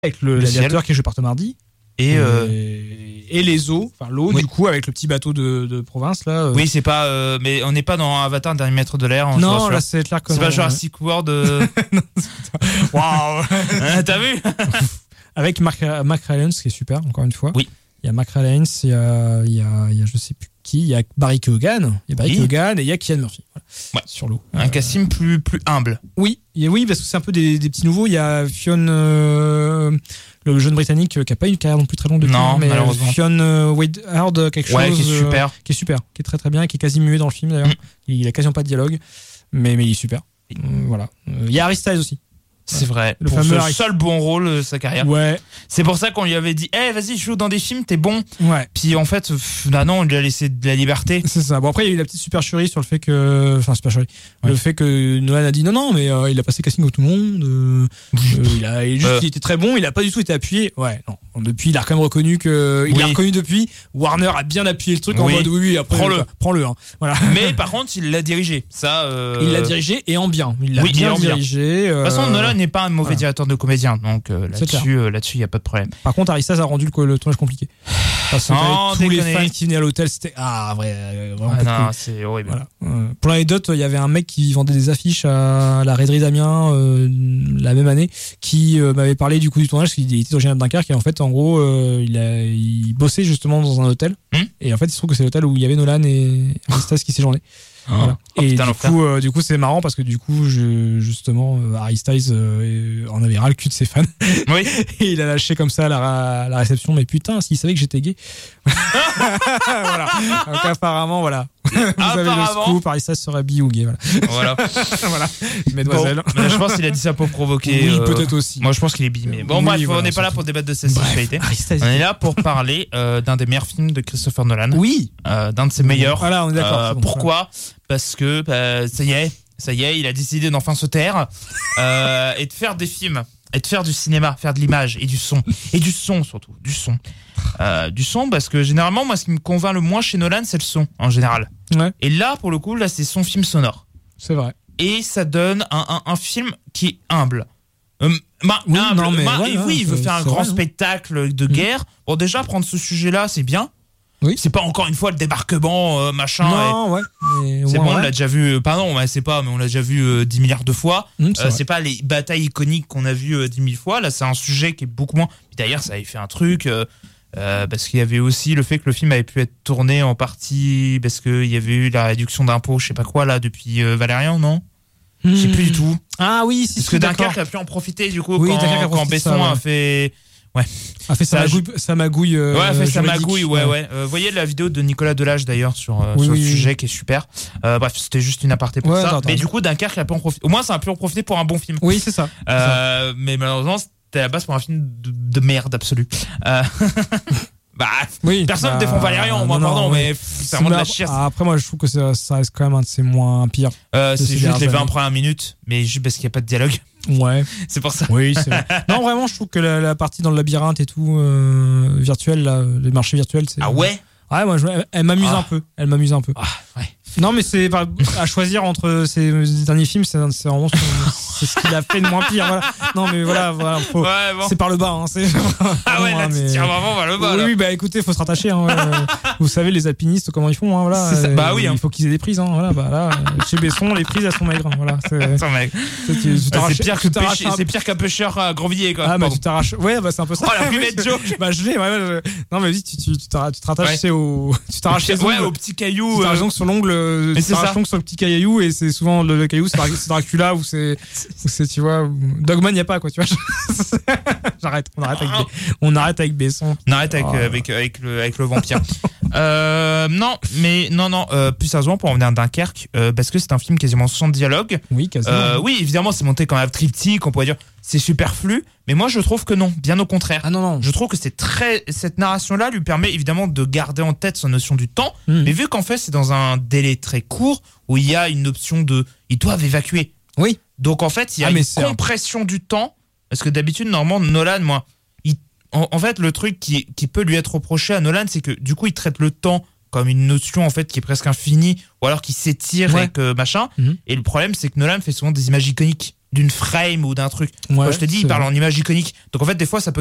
avec Le l'aviateur qui est joué par Tom Hardy. Et les eaux, enfin l'eau du coup avec le petit bateau de province là. Oui, c'est pas, mais on n'est pas dans Avatar, dernier maître de l'air. Non, là c'est clair que c'est pas Jurassic World. Waouh, t'as vu? Avec Mark Rylance qui est super, encore une fois. Oui. Il y a Mark Rylance, il y a je sais plus qui, il y a Barry Keoghan, Keoghan et il y a Cillian Murphy. Voilà, ouais. Sur l'eau. Un casting plus humble. Oui, parce que c'est un peu des petits nouveaux. Il y a Fionn, le jeune britannique qui a pas eu une carrière non plus très longue depuis. Non, mais malheureusement. Fionn Wade quelque chose. Ouais, qui est super. Qui est très très bien, qui est quasi muet dans le film d'ailleurs. Il a quasiment pas de dialogue, mais il est super. Voilà. Il y a Harry Styles aussi. C'est vrai. Le pour fameux ce seul bon rôle de sa carrière. Ouais. C'est pour ça qu'on lui avait dit, vas-y, joue dans des films, t'es bon. Ouais. Puis en fait, non, on lui a laissé de la liberté. C'est ça. Bon, après, il y a eu la petite supercherie sur le fait que, le fait que Nolan a dit non, mais il a passé casting au tout le monde. Il était très bon, il a pas du tout été appuyé. Ouais, non. Depuis, il a quand même reconnu il a reconnu depuis. Warner a bien appuyé le truc en mode oui, après, prends-le. Hein. Voilà. Mais par contre, il l'a dirigé. Ça. Il l'a dirigé et en bien. Il l'a bien dirigé. De toute façon, Nolan n'est pas un mauvais directeur de comédien, donc là-dessus, il y a pas de problème. Par contre, Harry Styles a rendu le tournage compliqué. Parce que tous les fans qui venaient à l'hôtel, c'était vraiment non, c'est horrible. Voilà. Pour l'anecdote, il y avait un mec qui vendait des affiches à la raiderie d'Amiens la même année, qui m'avait parlé du coup du tournage, parce qu'il était originaire de Dunkerque et en fait, en gros, il bossait justement dans un hôtel. Et en fait, il se trouve que c'est l'hôtel où il y avait Nolan et Harry Styles qui s'échangeaient. Voilà. Et du coup c'est marrant parce que du coup justement Harry Styles en avait ras le cul de ses fans. Oui. Et il a lâché comme ça à la réception, mais putain, s'il savait que j'étais gay. Voilà. Donc apparemment voilà. Vous avez le scoop, Harry Styles serait bi ou gay. Voilà. Voilà. Mesdemoiselles. Bon, je pense qu'il a dit ça pour provoquer. Oui, peut-être aussi. Moi je pense qu'il est bi, mais bon, bref, on n'est pas là pour débattre de sa sexualité. On est là pour parler d'un des meilleurs films de Christopher Nolan. Oui. D'un de ses meilleurs. Voilà, on est d'accord. Pourquoi ? Parce que ça y est, il a décidé d'enfin se taire et de faire des films, et de faire du cinéma, faire de l'image et du son. Et du son surtout, du son. Du son parce que généralement, moi, ce qui me convainc le moins chez Nolan, c'est le son en général. Ouais. Et là, pour le coup, c'est son film sonore. C'est vrai. Et ça donne un film qui est humble. Il veut faire un grand spectacle de guerre. Bon, déjà, prendre ce sujet-là, c'est bien. Oui. C'est pas encore une fois le débarquement, machin. Non, ouais. C'est bon, on l'a déjà vu. Pardon, c'est pas, mais on l'a déjà vu 10 milliards de fois. C'est pas les batailles iconiques qu'on a vues 10 000 fois. Là, c'est un sujet qui est beaucoup moins. Puis d'ailleurs, ça avait fait un truc. Parce qu'il y avait aussi le fait que le film avait pu être tourné en partie parce qu'il y avait eu la réduction d'impôts, je sais pas quoi, là, depuis Valérian, non? Je sais plus du tout. Ah oui, si. Parce que Dunkerque a pu en profiter, du coup, quand Besson a fait. Ouais. A fait sa magouille. A fait sa magouille, ouais. Vous voyez la vidéo de Nicolas Delage d'ailleurs sur le sujet qui est super. Bref, c'était juste une aparté pour ça. Mais du coup, Dunkerque a pu en profiter. Au moins, ça a pu en profiter pour un bon film. Oui, c'est ça. Mais malheureusement, c'était à la base pour un film de merde absolue. Personne ne défend Valérian, mais c'est vraiment de la chiasse. Après, moi, je trouve que ça reste quand même un de ses moins pires. C'est juste les 20 premières minutes, mais juste parce qu'il n'y a pas de dialogue. Ouais. C'est pour ça. Oui, c'est vrai. Non, vraiment, je trouve que la partie dans le labyrinthe et tout, virtuel, là, les marchés virtuels, c'est. Ah ouais? Ouais, moi, elle m'amuse un peu. Elle m'amuse un peu. Ah, ouais. Non, mais c'est à choisir entre ces derniers films, c'est vraiment c'est ce qu'il a fait de moins pire. Voilà. Non, mais voilà c'est par le bas. Hein, là, tu tires vraiment vers le bas. Oui, écoutez, faut se rattacher. Hein, vous savez, les alpinistes, comment ils font. Hein, voilà, c'est ça. Il faut qu'ils aient des prises. Hein, voilà, là, chez Besson, les prises, elles sont maigres. Hein, voilà, c'est pire qu'un pêcheur à Grandvilliers, quoi. Ah, tu t'arraches. Ouais, c'est un peu ça. Oh, la plus bête joke. Je l'ai, Non, mais vas-y, tu te rattaches au. Tu t'arraches au petit caillou. Tu t'arraches sur l'ongle. C'est ça. Sur le petit caillou et c'est souvent le caillou, c'est Dracula ou c'est tu vois, Dogman, y a pas quoi, tu vois. On arrête avec Besson. On arrête avec le vampire. Plus sérieusement pour en venir à Dunkerque, parce que c'est un film quasiment sans dialogue. Oui, quasiment. Oui, évidemment, c'est monté comme un triptyque, on pourrait dire c'est superflu, mais moi je trouve que non, bien au contraire. Ah non. Je trouve que cette narration-là lui permet évidemment de garder en tête son notion du temps, mais vu qu'en fait c'est dans un délai très court où il y a une option de ils doivent évacuer. Oui. Donc en fait il y a une compression du temps, parce que d'habitude normalement Nolan, en fait le truc qui peut lui être reproché à Nolan, c'est que du coup il traite le temps comme une notion en fait qui est presque infinie, ou alors qui s'étire et que machin. Et le problème c'est que Nolan fait souvent des images iconiques. d'une frame ou d'un truc. Ouais, Quand je te dis, il parle en image iconique. Donc en fait, des fois, ça peut